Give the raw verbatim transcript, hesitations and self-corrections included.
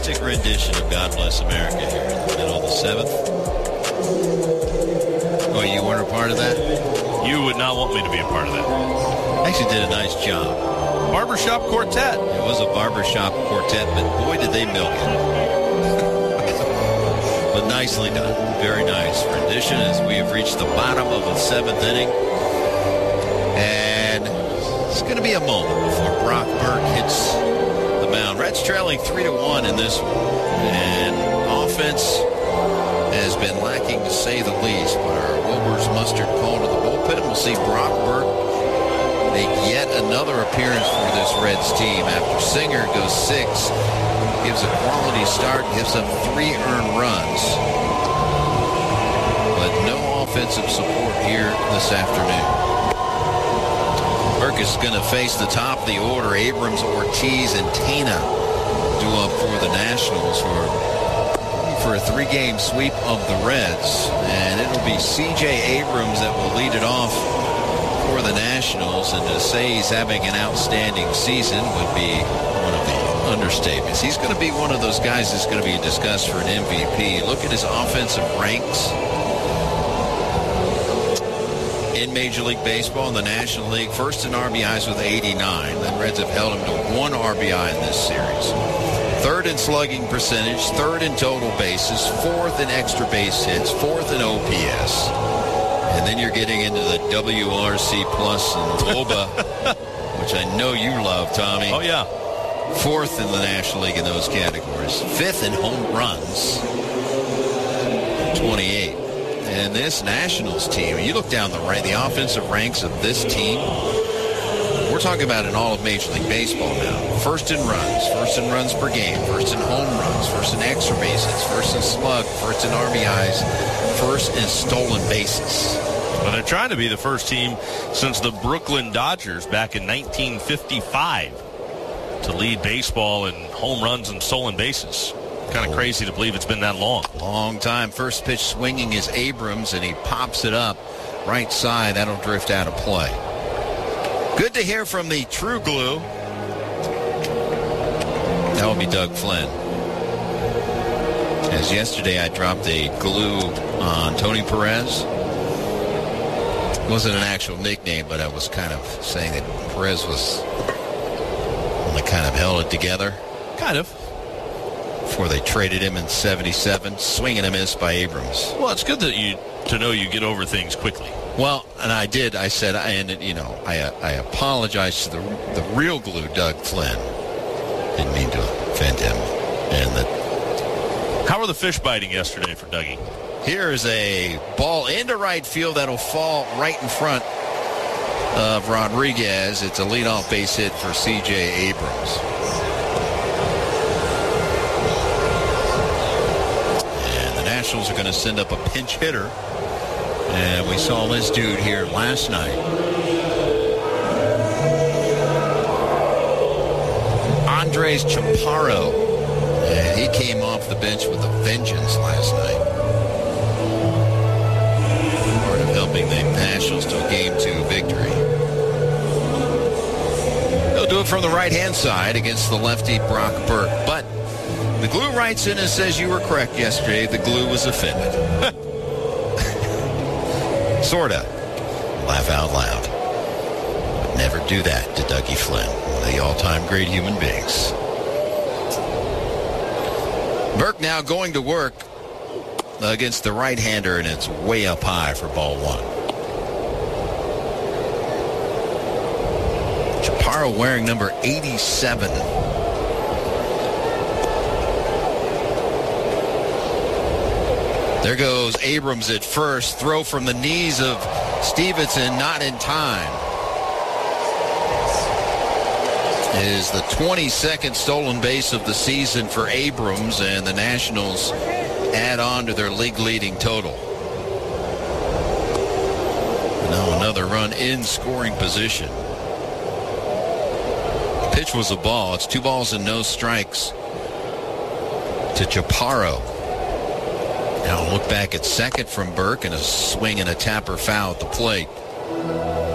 rendition of God Bless America here in the middle of the seventh. Oh, you weren't a part of that? You would not want me to be a part of that. Actually did a nice job. Barbershop quartet. It was a barbershop quartet, but boy, did they milk it. But nicely done. Very nice rendition as we have reached the bottom of the seventh inning. And it's going to be a moment before Brock Burke hits the mound. Reds trailing three to one in this one. And offense has been lacking to say the least. But our Wilbur's mustard call to the bullpen. We'll see Brock Burke make yet another appearance for this Reds team after Singer goes six. Gives a quality start, gives up three earned runs. But no offensive support here this afternoon. Burke is going to face the top of the order. Abrams, Ortiz, and Tena due up for the Nationals for, for a three-game sweep of the Reds. And it'll be C J Abrams that will lead it off for the Nationals. And to say he's having an outstanding season would be one of the understatements. He's going to be one of those guys that's going to be discussed for an M V P. Look at his offensive ranks in Major League Baseball in the National League. First in R B Is with eighty-nine. The Reds have held him to one R B I in this series. Third in slugging percentage, third in total bases, fourth in extra base hits, fourth in O P S. And then you're getting into the W R C plus and W O B A, which I know you love, Tommy. Oh, yeah. Fourth in the National League in those categories. Fifth in home runs, twenty-eight. And this Nationals team, you look down the right, the offensive ranks of this team, we're talking about in all of Major League Baseball now. First in runs, first in runs per game, first in home runs, first in extra bases, first in slug, first in R B Is, first in stolen bases. Well, they're trying to be the first team since the Brooklyn Dodgers back in nineteen fifty-five to lead baseball in home runs and stolen bases. Kind of crazy to believe it's been that long. Long time. First pitch swinging is Abrams, and he pops it up right side. That'll drift out of play. Good to hear from the true glue. That will be Doug Flynn. As yesterday I dropped a glue on Tony Perez. It wasn't an actual nickname, but I was kind of saying that Perez was only kind of held it together. Kind of. Before they traded him in seventy-seven. Swing and a miss by Abrams. Well, it's good that you to know you get over things quickly. Well, and I did. I said, I, and you know, I I apologize to the the real glue, Doug Flynn. Didn't mean to offend him. And the. How were the fish biting yesterday for Dougie? Here is a ball into right field that'll fall right in front of Rodriguez. It's a leadoff base hit for C J Abrams. Nationals are going to send up a pinch hitter, and we saw this dude here last night. Andres Chaparro, and he came off the bench with a vengeance last night. Part of helping the Nationals to a game two victory. They'll do it from the right-hand side against the lefty Brock Burke, but the glue writes in and says you were correct yesterday. The glue was offended. Sorta. Laugh out loud. But never do that to Dougie Flynn, one of the all-time great human beings. Burke now going to work against the right-hander, and it's way up high for ball one. Chaparro wearing number eighty-seven. There goes Abrams at first. Throw from the knees of Stevenson, not in time. It is the twenty-second stolen base of the season for Abrams, and the Nationals add on to their league-leading total. Now another run in scoring position. The pitch was a ball. It's two balls and no strikes to Chaparro. Now look back at second from Burke, and a swing and a tapper foul at the plate.